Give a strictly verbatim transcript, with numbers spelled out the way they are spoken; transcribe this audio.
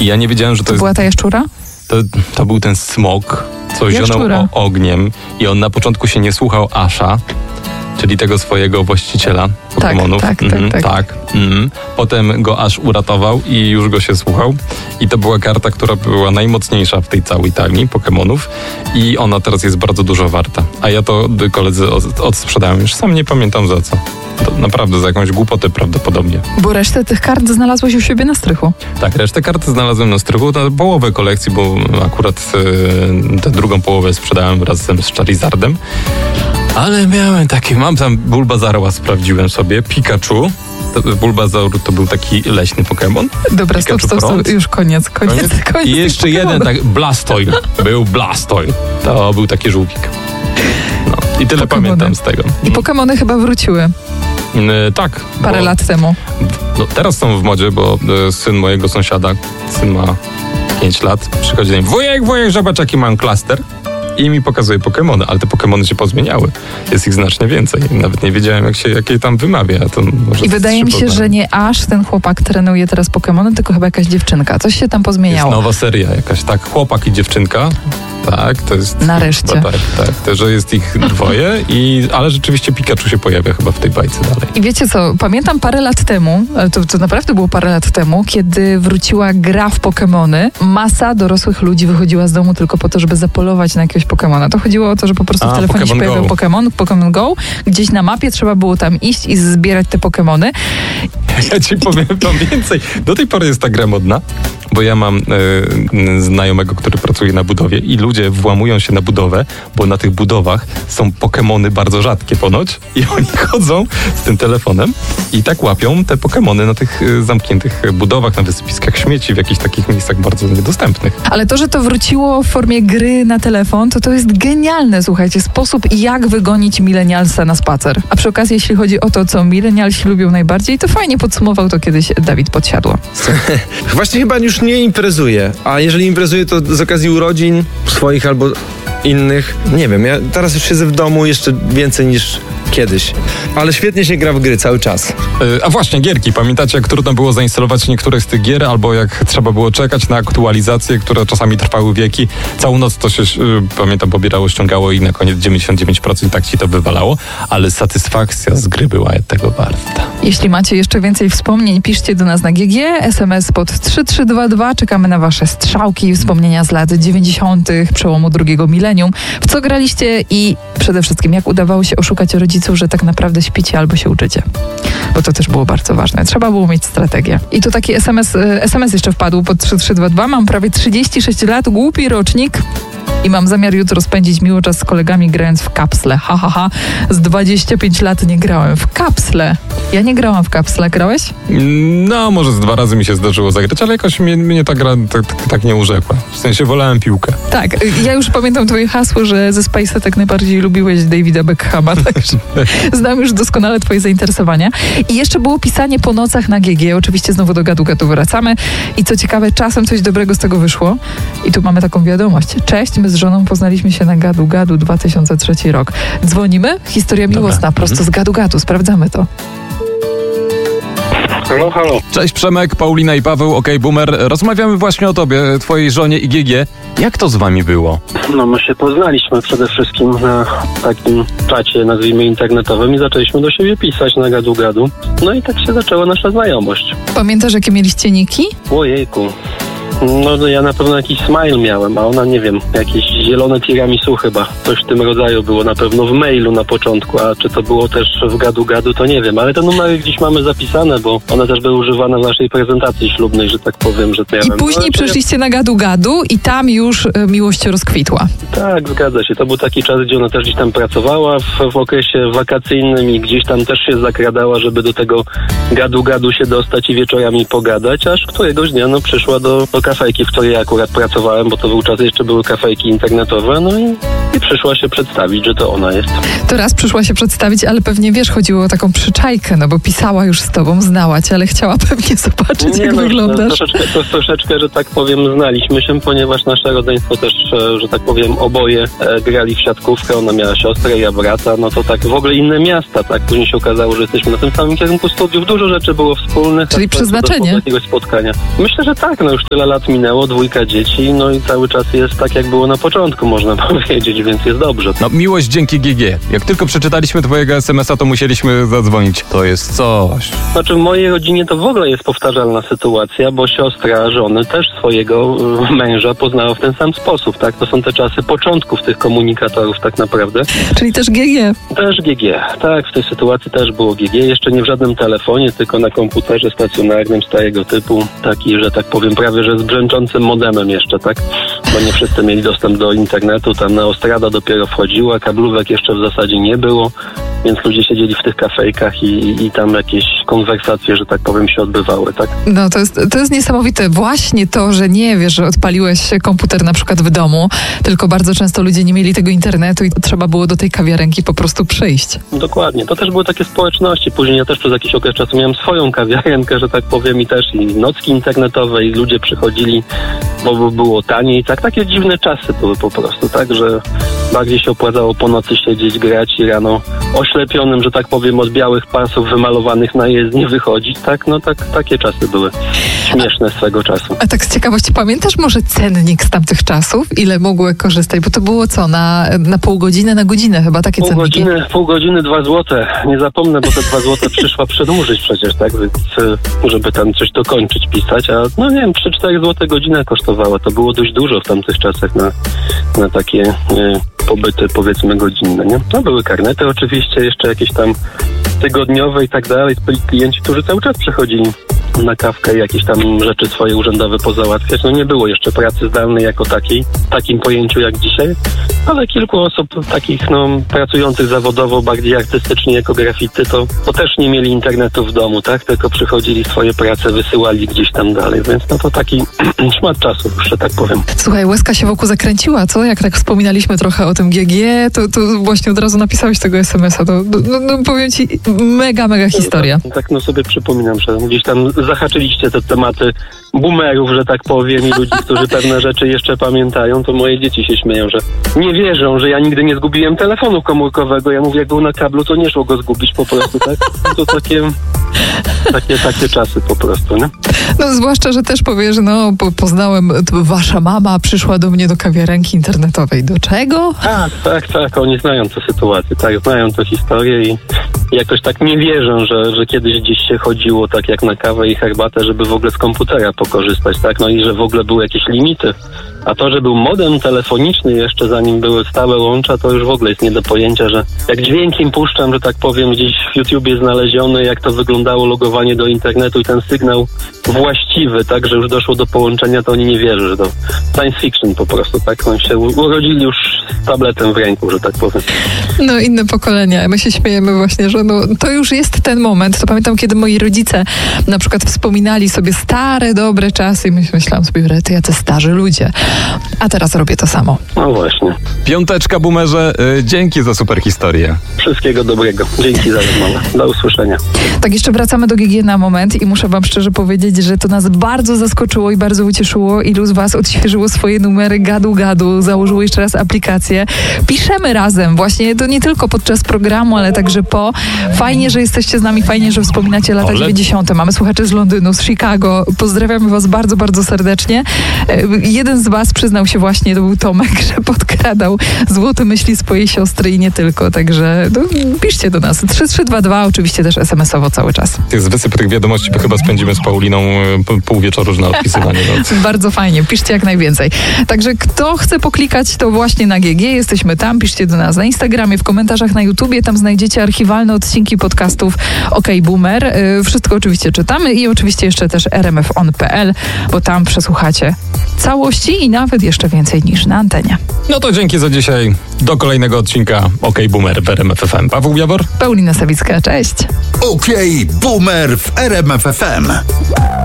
I ja nie wiedziałem, że to, To jest... była ta jaszczura? To, to był ten smok, co zionął Jaszczura. o- ogniem i on na początku się nie słuchał Asha, czyli tego swojego właściciela Pokemonów. tak, tak, Mhm, tak. tak. Mhm. Potem go Ash uratował i już go się słuchał. I to była karta, która była najmocniejsza w tej całej talii Pokemonów i ona teraz jest bardzo dużo warta. A ja to koledzy od- odsprzedałem, już sam nie pamiętam za co. To naprawdę za jakąś głupotę prawdopodobnie. Bo resztę tych kart znalazłeś u siebie na strychu. Tak, resztę karty znalazłem na strychu, na połowę kolekcji, bo akurat e, tę drugą połowę sprzedałem razem z Charizardem. Ale miałem takie, mam tam Bulbazarła, sprawdziłem sobie, Pikachu. To, Bulbazaur to był taki leśny Pokémon. Dobra, stop, Pikachu stop, stop. Front. Już koniec, koniec, koniec. koniec I tych jeszcze Pokemonów. jeden, tak, Blastoise. Był Blastoise. To był taki żółwik. No, i tyle Pokemony. pamiętam z tego. I Pokemony chyba wróciły E, tak. parę bo- lat temu. No, teraz są w modzie, bo e, syn mojego sąsiada, syn ma pięć lat, przychodzi do mnie, wujek, wujek, zobacz jaki mam klaster. I mi pokazuje Pokemony, ale te Pokemony się pozmieniały. Jest ich znacznie więcej. Nawet nie wiedziałem, jak się, jakie tam wymawia. To może I wydaje mi się, poznałem. że nie aż ten chłopak trenuje teraz Pokemony, tylko chyba jakaś dziewczynka. Coś się tam Jest pozmieniało. nowa seria jakaś, tak, chłopak i dziewczynka. Tak, to jest... Nareszcie. Chyba tak, tak, to, że jest ich dwoje, i, ale rzeczywiście Pikachu się pojawia chyba w tej bajce dalej. I wiecie co, pamiętam parę lat temu, ale to, to naprawdę było parę lat temu, kiedy wróciła gra w Pokemony, masa dorosłych ludzi wychodziła z domu tylko po to, żeby zapolować na jakiegoś Pokemona. To chodziło o to, że po prostu A, w telefonie się Pokemon pojawił Go. Pokemon, Pokemon Go, gdzieś na mapie trzeba było tam iść i zbierać te Pokemony. Ja ci powiem tam więcej. Do tej pory jest ta gra modna, bo ja mam e, znajomego, który pracuje na budowie i ludzie włamują się na budowę, bo na tych budowach są Pokemony bardzo rzadkie ponoć i oni chodzą z tym telefonem i tak łapią te Pokemony na tych e, zamkniętych budowach, na wysypiskach śmieci, w jakichś takich miejscach bardzo niedostępnych. Ale to, że to wróciło w formie gry na telefon, to to jest genialne, słuchajcie, sposób jak wygonić milenialsa na spacer. A przy okazji, jeśli chodzi o to, co milenialsi lubią najbardziej, to fajnie podsumował to kiedyś Dawid Podsiadło. Właśnie chyba już nie imprezuje, a jeżeli imprezuje, to z okazji urodzin swoich albo innych. Nie wiem, ja teraz już siedzę w domu jeszcze więcej niż kiedyś. Ale świetnie się gra w gry cały czas. E, a właśnie, gierki. Pamiętacie, jak trudno było zainstalować niektóre z tych gier, albo jak trzeba było czekać na aktualizacje, które czasami trwały wieki. Całą noc to się, y, pamiętam, pobierało, ściągało i na koniec dziewięćdziesiąt dziewięć procent tak ci to wywalało, ale satysfakcja z gry była tego warta. Jeśli macie jeszcze więcej wspomnień, piszcie do nas na G G, S M S pod trzy trzy dwa dwa. Czekamy na wasze strzałki i wspomnienia z lat dziewięćdziesiątych, przełomu drugiego milenium. W co graliście i przede wszystkim jak udawało się oszukać rodziców, że tak naprawdę śpicie albo się uczycie. Bo to też było bardzo ważne. Trzeba było mieć strategię. I tu taki S M S, y, S M S jeszcze wpadł pod trzy trzy dwa dwa. Mam prawie trzydzieści sześć lat, głupi rocznik. I mam zamiar jutro spędzić miło czas z kolegami grając w kapsle. Ha, ha, ha. Z dwadzieścia pięć lat nie grałem w kapsle. Ja nie grałam w kapsle. Grałeś? No, może z dwa razy mi się zdarzyło zagrać, ale jakoś mnie, mnie ta gra tak, tak, tak nie urzekła. W sensie wolałem piłkę. Tak. y, Ja już pamiętam twoje hasło, że ze Space'a tak najbardziej lubiłeś Davida Beckhama. Także znam już doskonale twoje zainteresowania. I jeszcze było pisanie po nocach na G G. Oczywiście znowu do gadu gadu wracamy. I co ciekawe, czasem coś dobrego z tego wyszło. I tu mamy taką wiadomość. Cześć, my z żoną poznaliśmy się na gadu gadu dwa tysiące trzeci rok. Dzwonimy? Historia Dobra. miłosna, prosto Mhm. z gadu gadu. Sprawdzamy to. Halo, halo. Cześć Przemek, Paulina i Paweł, okej, Boomer. Rozmawiamy właśnie o tobie, twojej żonie i G G. Jak to z wami było? No my się poznaliśmy przede wszystkim na takim czacie, nazwijmy internetowym i zaczęliśmy do siebie pisać na gadu-gadu. No i tak się zaczęła nasza znajomość. Pamiętasz, jakie mieliście niki? Ojejku. No to ja na pewno jakiś smile miałem, a ona nie wiem, jakieś zielone tiramisu chyba. Coś w tym rodzaju było na pewno w mailu na początku, a czy to było też w gadu-gadu, to nie wiem. Ale te numery gdzieś mamy zapisane, bo one też były używane w naszej prezentacji ślubnej, że tak powiem, że miałem. I później no, przeszliście na gadu gadu i tam już e, miłość rozkwitła. Tak, zgadza się. To był taki czas, gdzie ona też gdzieś tam pracowała w, w okresie wakacyjnym i gdzieś tam też się zakradała, żeby do tego gadu-gadu się dostać i wieczorami pogadać, aż któregoś dnia no, przyszła do, do kafejki, w której ja akurat pracowałem, bo to był czas, jeszcze były kafejki internetowe, no i, i przyszła się przedstawić, że to ona jest. To raz przyszła się przedstawić, ale pewnie wiesz, chodziło o taką przyczajkę, no bo pisała już z tobą, znała cię, ale chciała pewnie zobaczyć, Nie, jak no, wyglądasz. To troszeczkę, to troszeczkę, że tak powiem, znaliśmy się, ponieważ nasze rodzeństwo też, e, że tak powiem, oboje e, grali w siatkówkę, ona miała siostrę, ja brata, no to tak w ogóle inne miasta, tak? Później się okazało, że jesteśmy na tym samym kierunku studiów, dużo rzeczy było wspólnych. Czyli tak, przeznaczenie? Do jakiegoś spotkania. Myślę, że tak, no już tyle lat minęło, dwójka dzieci, no i cały czas jest tak, jak było na początku, można powiedzieć, więc jest dobrze. No, miłość dzięki G G. Jak tylko przeczytaliśmy twojego es em es a, to musieliśmy zadzwonić. To jest coś. Znaczy w mojej rodzinie to w ogóle jest powtarzalna sytuacja, bo siostra żony też swojego y, męża poznała w ten sam sposób, tak? To są te czasy początków tych komunikatorów tak naprawdę. Czyli też G G. Też G G, tak, w tej sytuacji też było G G, jeszcze nie w żadnym telefonie, tylko na komputerze stacjonarnym starego typu, taki, że tak powiem, prawie że z brzęczącym modemem jeszcze, tak? Bo nie wszyscy mieli dostęp do internetu, tam na Ostrada dopiero wchodziła, kablówek jeszcze w zasadzie nie było, więc ludzie siedzieli w tych kafejkach i, i, i tam jakieś konwersacje, że tak powiem, się odbywały, tak? No to jest, to jest niesamowite. Właśnie to, że nie wiesz, że odpaliłeś komputer na przykład w domu, tylko bardzo często ludzie nie mieli tego internetu i trzeba było do tej kawiarenki po prostu przyjść. Dokładnie. To też były takie społeczności. Później ja też przez jakiś okres czasu miałem swoją kawiarenkę, że tak powiem, i też i nocki internetowe i ludzie przychodzili, bo było taniej. Tak, takie dziwne czasy były po prostu, tak, że bardziej się opłacało po nocy siedzieć, grać i rano oślepionym, że tak powiem, od białych pasów wymalowanych na jezdni wychodzić, tak, no tak, takie czasy były śmieszne swego czasu. A tak z ciekawości, pamiętasz może cennik z tamtych czasów? Ile mogły korzystać? Bo to było co? Na, na pół godziny, na godzinę chyba takie Pół cenniki? godziny, pół godziny, dwa złote. Nie zapomnę, bo te dwa złote przyszła przedłużyć przecież, tak, więc, żeby tam coś dokończyć pisać, a no nie wiem, trzy cztery złote godzina kosztowała. To było dość dużo w tamtych czasach na, na takie e, pobyty, powiedzmy, godzinne, nie? No były karnety oczywiście, jeszcze jakieś tam tygodniowe i tak dalej. Byli klienci, którzy cały czas przychodzili na kawkę i jakieś tam rzeczy swoje urzędowe pozałatwiać. No nie było jeszcze pracy zdalnej jako takiej, w takim pojęciu jak dzisiaj, ale kilku osób takich, no, pracujących zawodowo, bardziej artystycznie jako grafity, to, to też nie mieli internetu w domu, tak? Tylko przychodzili, swoje prace wysyłali gdzieś tam dalej, więc no to taki szmat czasu, że tak powiem. Słuchaj, łezka się wokół zakręciła, co? Jak tak wspominaliśmy trochę o tym G G, to, to właśnie od razu napisałeś tego es em es a. To, no, no, powiem ci, mega, mega historia. Tak, tak, no sobie przypominam, że gdzieś tam zahaczyliście te tematy boomerów, że tak powiem, i ludzi, którzy pewne rzeczy jeszcze pamiętają, to moje dzieci się śmieją, że nie wierzą, że ja nigdy nie zgubiłem telefonu komórkowego. Ja mówię, jak był na kablu, to nie szło go zgubić po prostu, tak? To takie, takie, takie czasy po prostu, nie? No zwłaszcza, że też powiesz, no po, poznałem, wasza mama przyszła do mnie do kawiarenki internetowej. Do czego? Tak, tak, tak, oni znają tę sytuację, tak, znają tę historię i jakoś tak nie wierzą, że, że kiedyś gdzieś się chodziło tak jak na kawę i herbatę, żeby w ogóle z komputera pokorzystać, tak, no i że w ogóle były jakieś limity. A to, że był modem telefoniczny jeszcze zanim były stałe łącza, to już w ogóle jest nie do pojęcia, że jak dźwiękiem puszczam, że tak powiem, gdzieś w YouTubie znaleziony, jak to wyglądało logowanie do internetu i ten sygnał właściwy, tak, że już doszło do połączenia, to oni nie wierzą, że to science fiction po prostu, tak, oni się urodzili już z tabletem w ręku, że tak powiem. No inne pokolenia. My się śmiejemy właśnie, że no, to już jest ten moment. To pamiętam, kiedy moi rodzice na przykład wspominali sobie stare, dobre czasy i myślałam sobie, że to jacy starzy ludzie. A teraz robię to samo. No właśnie. Piąteczka, boomerze, yy, dzięki za super historię. Wszystkiego dobrego. Dzięki za rozmowę. Do usłyszenia. Tak, jeszcze wracamy do G G na moment i muszę wam szczerze powiedzieć, że to nas bardzo zaskoczyło i bardzo ucieszyło. Ilu z was odświeżyło swoje numery gadu-gadu, założyło jeszcze raz aplikację. Piszemy razem, właśnie to nie tylko podczas programu, ale także po. Fajnie, że jesteście z nami, fajnie, że wspominacie lata Ole. dziewięćdziesiąte. Mamy słuchaczy z Londynu, z Chicago. Pozdrawiamy was bardzo, bardzo serdecznie. E, jeden z was przyznał się właśnie, to był Tomek, że podkradał złote myśli swojej siostry i nie tylko. Także no, piszcie do nas. trzy trzy dwa dwa, oczywiście też es em esowo cały czas. Tych z wysyp tych wiadomości chyba spędzimy z Pauliną y, pół wieczoru na odpisywanie. No. Bardzo fajnie, piszcie jak najwięcej. Także kto chce poklikać, to właśnie na G G, jesteśmy tam, piszcie do nas na Instagramie, w komentarzach na YouTubie, tam znajdziecie archiwalne odcinki podcastów OK Boomer. Yy, wszystko oczywiście czytamy i oczywiście jeszcze też r m f on kropka p l, bo tam przesłuchacie całości i nawet jeszcze więcej niż na antenie. No to dzięki za dzisiaj. Do kolejnego odcinka OK Boomer w R M F F M. Paweł Jawor. Paulina Sawicka, cześć. OK Boomer w R M F F M.